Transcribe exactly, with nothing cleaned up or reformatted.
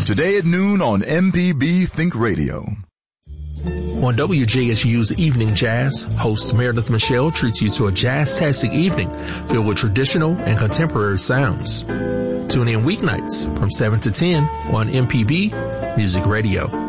Today at noon on M P B Think Radio. On W J S U's Evening Jazz, host Meredith Michelle treats you to a jazz-tastic evening filled with traditional and contemporary sounds. Tune in weeknights from seven to ten on M P B Music Radio.